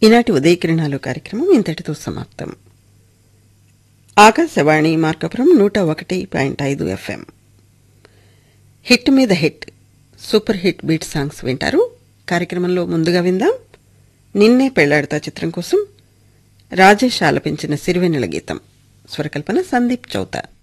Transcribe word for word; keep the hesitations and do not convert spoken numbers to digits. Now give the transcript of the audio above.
ఈనాటి ఉదయకిరణాలు కార్యక్రమం ఇంతటితో సమాప్తం. ఆకాశవాణి మార్కాపురం నూట ఒకటి పాయింట్ ఐదు ఎఫ్ఎం. హిట్ మీద hit, super hit beat songs వింటారు. కార్యక్రమంలో ముందుగా విందాం నిన్నే పెళ్లాడతా చిత్రం కోసం రాజేష్ ఆలపించిన సిరివెన్నెల గీతం. స్వరకల్పన సందీప్ చౌత.